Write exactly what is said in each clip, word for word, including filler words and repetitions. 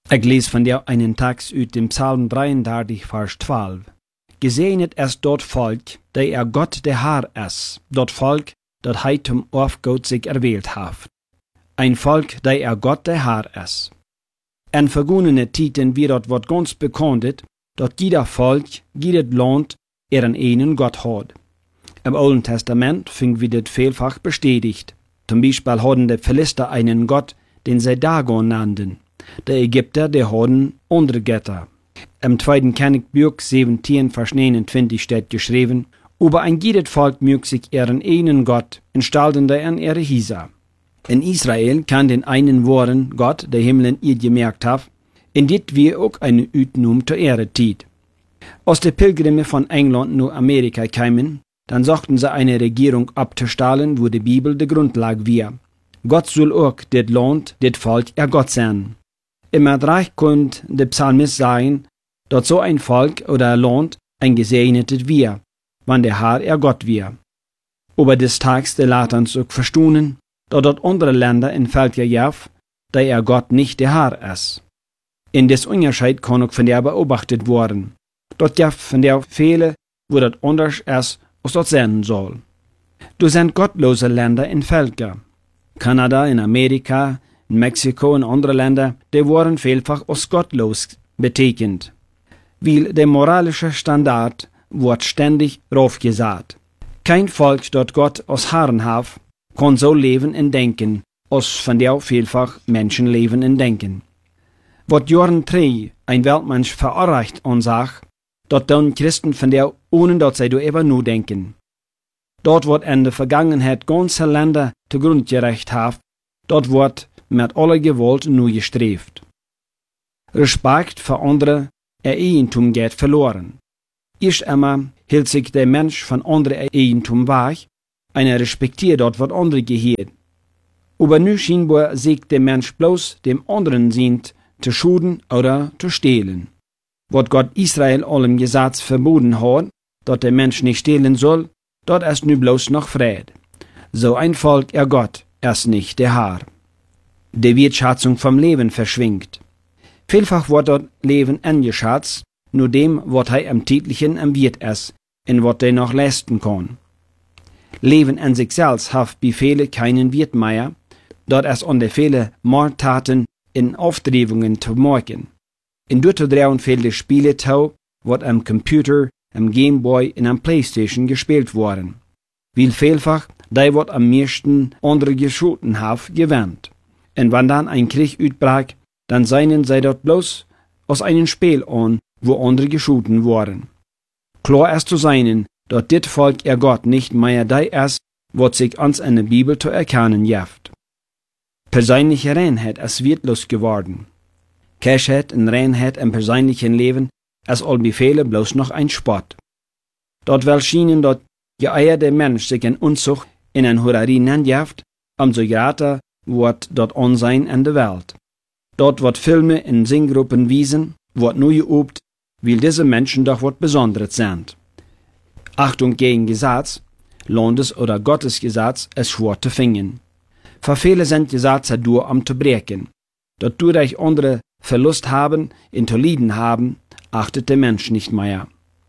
Ich lese von dir einen Text aus dem Psalm dreiunddreißig, Vers zwölf. Gesegnet ist dort Volk, der er Gott der Herr ist, dort Volk, dat hij zum Aufgott sich erwählt haft. Ein Volk, der er Gott der Herr ist. En vergangene Titen wie dort wird ganz bekannt, dat jeder Volk, jedes Land, ihren einen Gott hat. Im Alten Testament finden wir das vielfach bestätigt. Zum Beispiel hatten die Philister einen Gott, den sie Dagon nannten. Die Ägypter, die hatten andere Götter. Im zweiten Königbuch siebzehn, Vers neunundzwanzig steht geschrieben, über ein jedes Volk mögt sich ihren einen Gott installen, der an ihre Hisa. In Israel kann den einen wahren Gott, der Himmel ihr gemerkt hat, in dit wir auch eine Utnum zur Ehre tiet. Als die Pilgrimme von England nach Amerika kamen, dann suchten sie eine Regierung abzustellen, wo die Bibel die Grundlage war. Gott soll auch dit Land, dit Volk ihr Gott sein. Immer reich konnte der Psalmist sagen, dass so ein Volk oder ein Land ein gesegnetes wir, wann der Herr ihr Gott wir. Aber des Tags der lässt uns auch verstehen, dass dort andere Länder in Völker jaff, da ihr Gott nicht der Herr ist. In des Unterschied kann auch von der beobachtet worden. Dort jaff von der viele, wo das anders ist, als dort sein soll. Du sind gottlose Länder in Völker. Kanada, in Amerika, in Mexiko und andere Länder, die wurden vielfach als gottlos betekent. Weil der moralische Standard wird ständig raufgesagt. Kein Volk, dort Gott als Herrn hat, kann so leben und denken, als von der vielfach Menschen leben und denken. Wat Joren drei ein Weltmensch verurreicht und sagt, dort dann Christen von der, ohne dass sie darüber nur denken. Dort wird in der Vergangenheit ganze Länder zugrund gerecht haben, dort wird mit aller Gewalt nur gestrebt. Respekt für andere, ihr Eigentum geht verloren. Erst einmal hält sich der Mensch von anderen Eigentum weg, einer respektiert dort, was andere gehört. Aber nu scheinbar sieht der Mensch bloß dem anderen sind, zu schuden oder zu stehlen. Was Gott Israel allem Gesetz verboten hat, dass der Mensch nicht stehlen soll, dort ist nu bloß noch Fried. So ein Volk, er Gott, ist nicht der Herr. Die Wertschätzung vom Leben verschwingt. Vielfach wird dort Leben angeschätzt, nur dem, was er am täglichen am Wert ist, und was er noch leisten kann. Leben an sich selbst hat bei vielen keinen Wert mehr, dort ist an der viele Mordtaten in Auftreffungen zu merken. In dort drehen viele Spiele zu, was am Computer, am Gameboy und am Playstation gespielt wurden. Weil vielfach, die wird am meisten andere geschoten haben, gewinnt. Und wenn dann ein Krieg utbrach, dann seien sie dort bloß aus einem Spiel an, wo andere geschoten wurden. Klar ist zu sein, dass dit Volk ihr Gott nicht mehr da ist, was sich uns in der Bibel zu erkennen jaft. Persönliche Reinheit ist wertlos geworden. Kirchheit und Reinheit im persönlichen Leben ist all Befehle bloß noch ein Spott. Dort will schienen, dass je eher der Mensch sich in Unzucht in ein Hurerien nennt, umso grater wird dort Unsein in der Welt. Dort wird Filme in Singgruppen wiesen, wird nur geübt, weil diese Menschen doch was Besonderes sind. Achtung gegen Gesetz, Landes- oder Gottesgesetz ist schwer zu finden. Für viele sind Gesetze nur um zu brechen. Dort durch andere Verlust haben, in zu lieden haben, achtet der Mensch nicht mehr.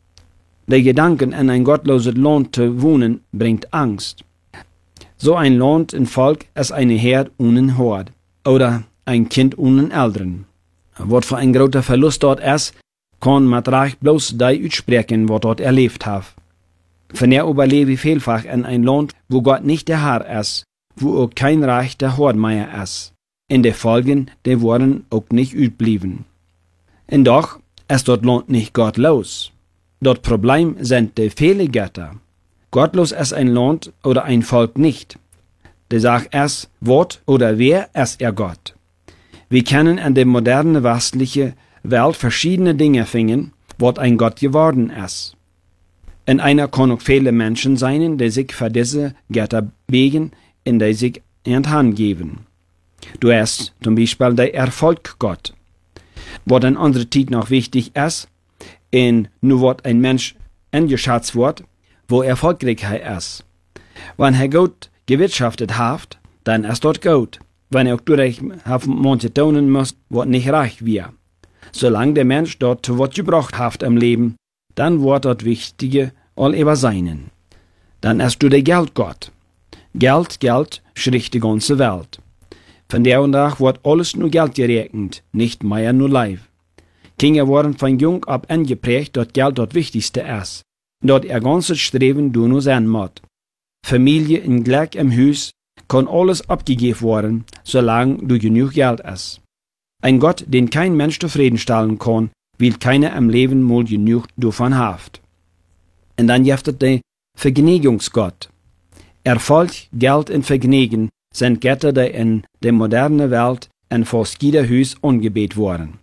Der Gedanken, in ein gottloses Land zu wohnen, bringt Angst. So ein Land und Volk ist eine Herd ohne Hort oder ein Kind ohne Eltern. Was für ein großer Verlust dort ist, kann mit Recht bloß die aussprechen, was dort erlebt hat. Von der überlebe ich vielfach in ein Land, wo Gott nicht der Herr ist, wo auch kein Reich der Hordmeier ist. In der Folgen, die wurden auch nicht utblieben. Und doch ist dort Land nicht gottlos. Dort Problem sind die viele Götter. Gottlos ist ein Land oder ein Volk nicht. Die Sache ist, was oder wer ist ihr Gott? Wir können in der modernen westlichen Welt verschiedene Dinge finden, was ein Gott geworden ist. In einer kann auch viele Menschen sein, die sich für diese Götter begen, in die sich in die Hand geben. Du hast zum Beispiel der Erfolggott. Was in unserer Zeit noch wichtig ist, in nur was ein Mensch eingeschätzt wird, wo erfolgreich er ist. Wenn er gut gewirtschaftet hat, dann ist dort gut. wenn er auch durch manche tun muss, was nicht reich wir. Solange der Mensch dort zu was gebracht hat im Leben, dann wird das Wichtige all über seinen. Dann hast du der Geldgott. Geld, Geld, schricht die ganze Welt. Von der und nach wird alles nur Geld gerechnet, nicht mehr nur Leib. Kinder wurden von jung ab angeprägt, dass Geld das Wichtigste ist, dort ihr ganzes Streben du nur sein muss. Familie in Glück im Haus kann alles abgegeben werden, solange du genug Geld hast. Ein Gott, den kein Mensch zufriedenstellen kann, will keiner im Leben mal genug davon haft. Und dann gibt es den Vergnügungsgott. Erfolg, Geld und Vergnügen sind Götter, die in der modernen Welt in fast jeder Haus angebetet wurden.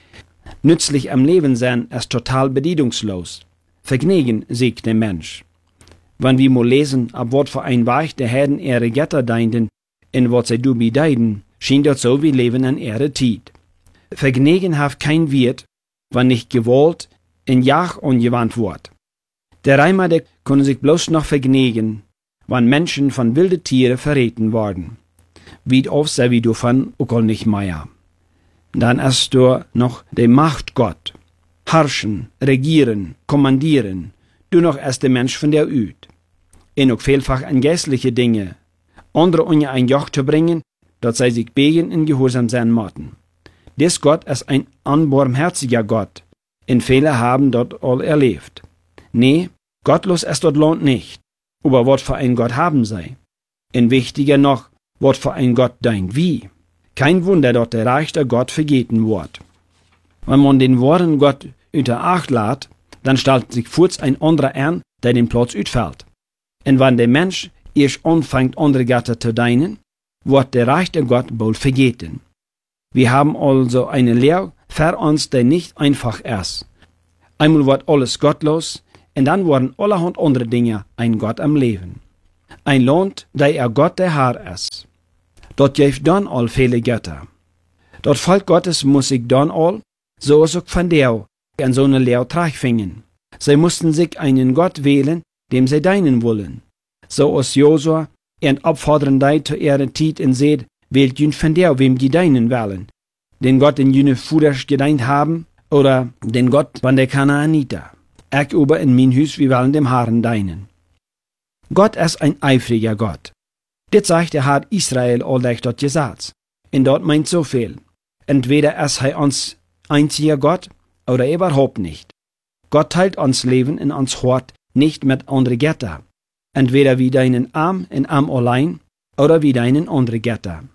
Nützlich am Leben sein ist total bedienungslos. Vergnügen siegt der Mensch. Wenn wir mal lesen, ab wat für ein Weg der Herden ihre Götter deinden, in wat sie du bedeiden, schien dort so wie Leben an ihre Tiet. Vergnügen hat kein Wert, wenn nicht gewollt, in Jach angewandt wird. Der Reimer, der können sich bloß noch vergnügen, wenn Menschen von wilden Tieren verreten worden. Wie oft sei wie du von auch nicht mehr. Dann ist du noch der Machtgott. Herrschen, regieren, kommandieren, du noch erst der Mensch von der Üd. In auch vielfach an geistliche Dinge, andere unter ein Joch zu bringen, dort sei sich begen in Gehorsam sein motten. Dies Gott ist ein anbarmherziger Gott, in viele haben dort all erlebt. Nee, gottlos ist dort lohnt nicht, aber wat für ein Gott haben sei. In wichtiger noch, wat für ein Gott dein wie. Kein Wunder, dort der reichste Gott vergeten wird. Wenn man den Worten Gott unter Acht lässt, dann stellt sich kurz ein anderer an, der den Platz utfällt. Und wenn der Mensch erst anfängt, andere Götter zu dienen, wird der reichste Gott bald vergeten. Wir haben also eine Lehre für uns, die nicht einfach ist. Einmal wird alles gottlos, und dann werden allerhand andere Dinge ein Gott am Leben. Ein Land, der er Gott der Herr ist. Dort gibt dann all viele Götter. Dort Volk Gottes muss sich dann all, so ist auch von der, an so eine Lehre trachfingen. Sie mussten sich einen Gott wählen, dem sie dienen wollen. So ist Josua, und abfordern die zu ihrer Zeit und seht, wählt jün von der, wem die dienen wollen. Den Gott, den jüne Fudersch gedient haben, oder den Gott von der Kanaaniter. Ich über in mein Hüs, wir wollen dem Herrn dienen. Gott ist ein eifriger Gott. Das sagt der Herr Israel all dort gesagt. Und dort meint so viel. Entweder ist er uns einziger Gott, oder überhaupt nicht. Gott teilt uns Leben in uns Hort nicht mit anderen Götter. Entweder wie deinen Arm in Arm allein, oder wie deinen anderen Götter.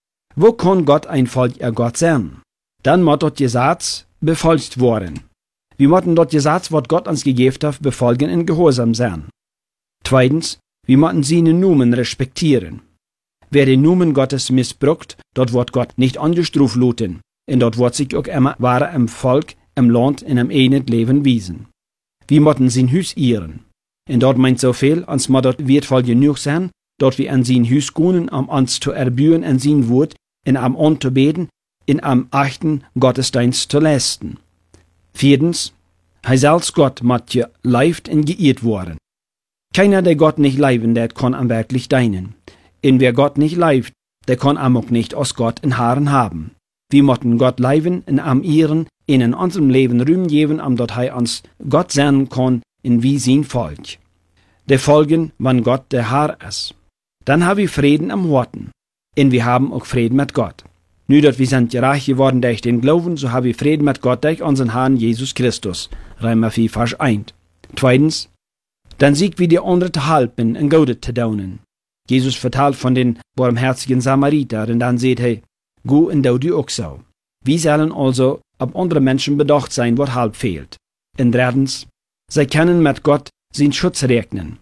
Wo kann Gott ein Volk ihr Gott sein? Dann muss dort gesagt befolgt worden. Wir müssen dort gesagt, was Gott uns gegeben hat, befolgen und gehorsam sein. Zweitens, wir müssen seine Numen respektieren. Wer den Numen Gottes missbraucht, dort wird Gott nicht angestruft luten, und dort wird sich auch immer wahre im Volk, im Land, in einem einen Leben wiesen. Wir müssen sein Hüs ehren. Und dort meint so viel, uns muss dort wertvoll genug sein, dort wir an sein Hüs gehen, um uns zu erbühen an sein Wort, in am anzubeten, in am achten Gottesdienst zu leisten. Viertens, hij selbst Gott muss geleift und geehrt worden. Keiner, der Gott nicht leiben, der kann am wirklich dienen. Und wer Gott nicht leibt, der kann am auch nicht aus Gott in Haaren haben. Wir müssen Gott leiben und am ehren, in unserem Leben Ruhm geben, am dort er uns Gott sein kann, in wie sein Volk. Der folgen, wann Gott der Herr ist. Dann haben wir Frieden am Horten. Und wir haben auch Frieden mit Gott. Nu dat wir sind reich geworden durch den Glauben, so haben wir Frieden mit Gott durch unseren Herrn Jesus Christus. Römer vier, Vers eins. Zweitens, dann siegt wie die andere zu halten und Gutes zu tun. Jesus vertelt von den barmherzigen Samariter, und dann seht er, go und do du auch so. Wir sollen also ab andere Menschen bedacht sein, was halb fehlt. Und drittens, sie können mit Gott seinen Schutz rechnen.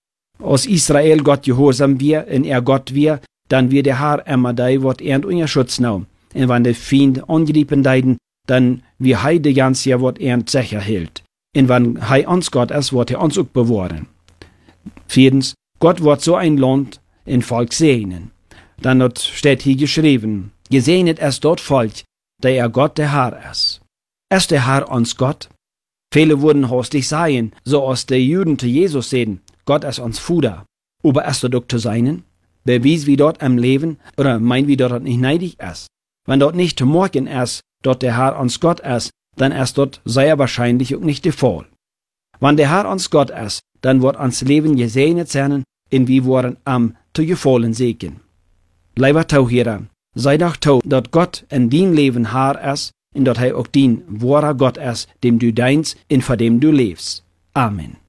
Aus Israel Gott gehorsam wir, und er Gott wir, dann wird der Herr immer da, wat er unser Schutz nahm. Und wenn der Feind angreifen deiden, dann wir heide ganz ja, wat er sicher hält. Und wenn hei uns Gott ist, wird er uns auch bewahren. Viertens, Gott wird so ein Land in Volk segnen. Dann dort steht hier geschrieben, gesegnet ist dort Volk, der er Gott der Herr ist. Ist der Herr uns Gott? Viele würden hastig sagen, so aus der Juden zu Jesus sehen, Gott ist uns Fuder. Aber ist er doch zu seinen? bewies wie dort am Leben, oder meint wie dort nicht neidig ist. Wenn dort nicht zu morgen ist, dort der Herr uns Gott ist, dann ist dort sehr wahrscheinlich auch nicht der Fall. Wenn der Herr uns Gott ist, dann wird uns Leben gesegnet sein, in wie wir am zu gefallen sehen. Lieber Tauhierer, sei doch tau, dass Gott in dein Leben Herr ist, und dass er auch dein wahrer Gott ist, dem du dienst und vor dem du lebst. Amen.